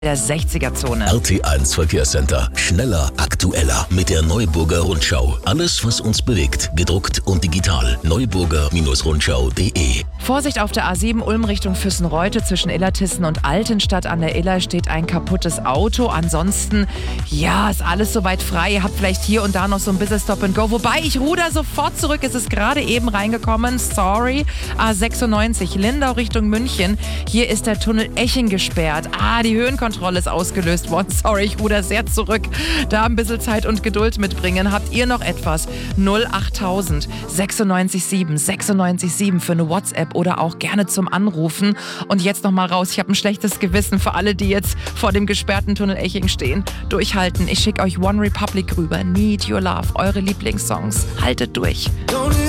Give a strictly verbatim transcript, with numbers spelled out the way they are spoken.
der sechziger-Zone. R T eins Verkehrscenter. Schneller, aktueller mit der Neuburger Rundschau. Alles, was uns bewegt. Gedruckt und digital. neuburger Rundschau punkt de. Vorsicht auf der A sieben Ulm Richtung Füssenreute zwischen Illertissen und Altenstadt an der Iller steht ein kaputtes Auto. Ansonsten, ja, ist alles soweit frei. Ihr habt vielleicht hier und da noch so ein bisschen Stop and Go. Wobei, ich ruder sofort zurück. Es ist gerade eben reingekommen. Sorry. A sechsundneunzig Lindau Richtung München. Hier ist der Tunnel Eching gesperrt. Ah, die Höhenkontrolle ist ausgelöst worden. Sorry, ich ruder sehr zurück. Da ein bisschen Zeit und Geduld mitbringen. Habt ihr noch etwas? null achttausend sechsundneunzig sieben sechsundneunzig sieben für eine WhatsApp oder auch gerne zum Anrufen. Und jetzt noch mal raus. Ich habe ein schlechtes Gewissen für alle, die jetzt vor dem gesperrten Tunnel Eching stehen. Durchhalten. Ich schicke euch One Republic rüber. Need Your Love. Eure Lieblingssongs. Haltet durch.